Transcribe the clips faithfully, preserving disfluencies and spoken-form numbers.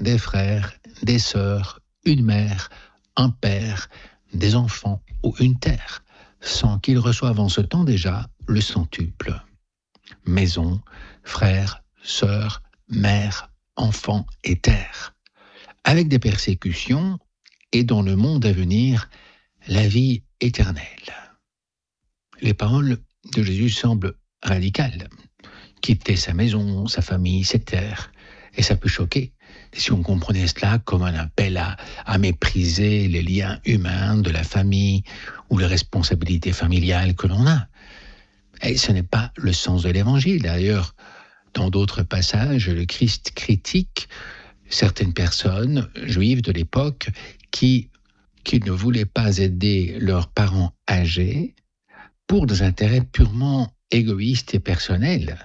des frères, des sœurs, une mère, un père, des enfants ou une terre, sans qu'ils reçoivent en ce temps déjà le centuple. Maison, frères, sœurs, mère, enfants et terre, avec des persécutions et dans le monde à venir, la vie éternelle. Les paroles de Jésus semblent radicales. Quitter sa maison, sa famille, ses terres, et ça peut choquer. Si on comprenait cela comme un appel à, à mépriser les liens humains de la famille ou les responsabilités familiales que l'on a. Et ce n'est pas le sens de l'Évangile. D'ailleurs, dans d'autres passages, le Christ critique certaines personnes juives de l'époque qui, qui ne voulaient pas aider leurs parents âgés pour des intérêts purement égoïstes et personnels.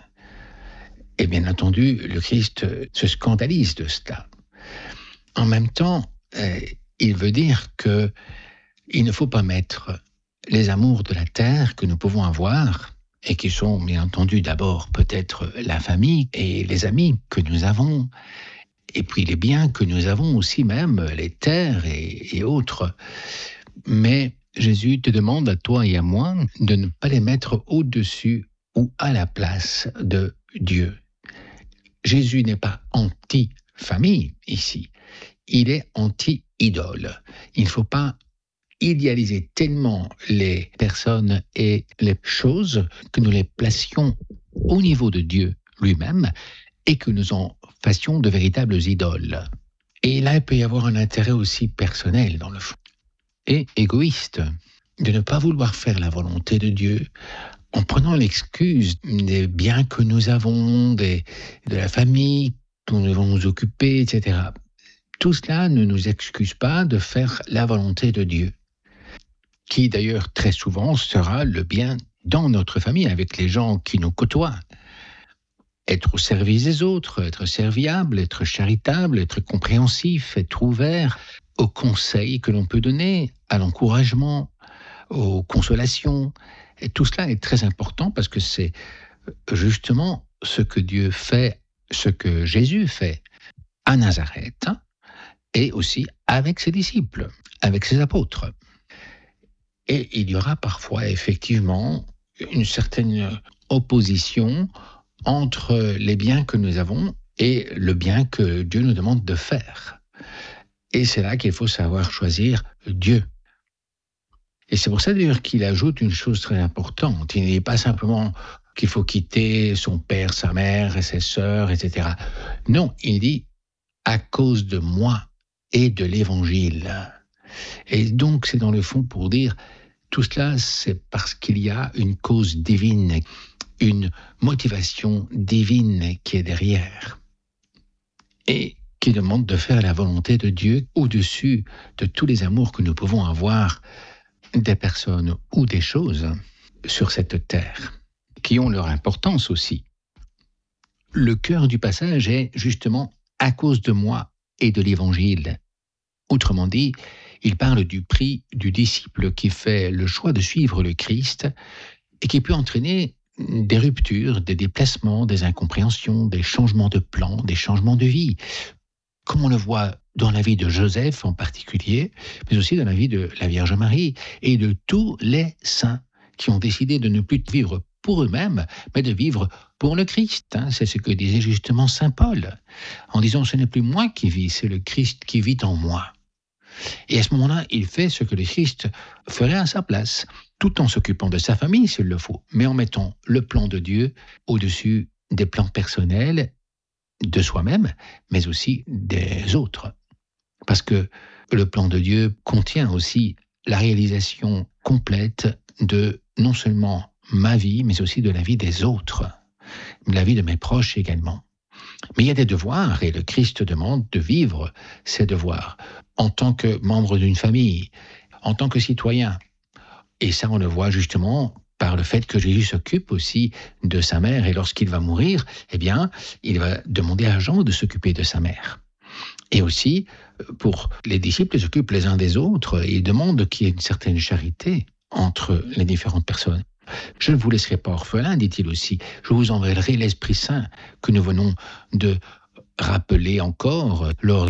Et bien entendu, le Christ se scandalise de cela. En même temps, euh, il veut dire qu'il ne faut pas mettre les amours de la terre que nous pouvons avoir, et qui sont bien entendu d'abord peut-être la famille et les amis que nous avons, et puis les biens que nous avons aussi même, les terres et, et autres. Mais Jésus te demande à toi et à moi de ne pas les mettre au-dessus ou à la place de Dieu. Jésus n'est pas anti-famille ici, il est anti-idole. Il ne faut pas idéaliser tellement les personnes et les choses que nous les placions au niveau de Dieu lui-même et que nous en fassions de véritables idoles. Et là, il peut y avoir un intérêt aussi personnel dans le fond, et égoïste, de ne pas vouloir faire la volonté de Dieu en prenant l'excuse des biens que nous avons, des, de la famille dont nous devons nous occuper, et cetera. Tout cela ne nous excuse pas de faire la volonté de Dieu, qui d'ailleurs très souvent sera le bien dans notre famille, avec les gens qui nous côtoient. Être au service des autres, être serviable, être charitable, être compréhensif, être ouvert aux conseils que l'on peut donner, à l'encouragement, aux consolations. Et tout cela est très important parce que c'est justement ce que Dieu fait, ce que Jésus fait à Nazareth et aussi avec ses disciples, avec ses apôtres. Et il y aura parfois effectivement une certaine opposition entre les biens que nous avons et le bien que Dieu nous demande de faire. Et c'est là qu'il faut savoir choisir Dieu. Et c'est pour ça d'ailleurs qu'il ajoute une chose très importante. Il n'est pas simplement qu'il faut quitter son père, sa mère et ses sœurs, et cetera. Non, il dit à cause de moi et de l'Évangile. Et donc c'est dans le fond pour dire tout cela, c'est parce qu'il y a une cause divine, une motivation divine qui est derrière et qui demande de faire la volonté de Dieu au-dessus de tous les amours que nous pouvons avoir des personnes ou des choses sur cette terre, qui ont leur importance aussi. Le cœur du passage est justement à cause de moi et de l'Évangile. Autrement dit, il parle du prix du disciple qui fait le choix de suivre le Christ et qui peut entraîner des ruptures, des déplacements, des incompréhensions, des changements de plan, des changements de vie, comme on le voit dans la vie de Joseph en particulier, mais aussi dans la vie de la Vierge Marie et de tous les saints qui ont décidé de ne plus vivre pour eux-mêmes, mais de vivre pour le Christ. C'est ce que disait justement saint Paul, en disant « ce n'est plus moi qui vis, c'est le Christ qui vit en moi ». Et à ce moment-là, il fait ce que le Christ ferait à sa place, tout en s'occupant de sa famille s'il le faut, mais en mettant le plan de Dieu au-dessus des plans personnels de soi-même, mais aussi des autres. Parce que le plan de Dieu contient aussi la réalisation complète de non seulement ma vie, mais aussi de la vie des autres, de la vie de mes proches également. Mais il y a des devoirs, et le Christ demande de vivre ces devoirs en tant que membre d'une famille, en tant que citoyen. Et ça, on le voit justement par le fait que Jésus s'occupe aussi de sa mère, et lorsqu'il va mourir, eh bien, il va demander à Jean de s'occuper de sa mère. Et aussi, pour les disciples, ils s'occupent les uns des autres, et ils demandent qu'il y ait une certaine charité entre les différentes personnes. Je ne vous laisserai pas orphelin, dit-il aussi. Je vous enverrai l'Esprit Saint que nous venons de rappeler encore lors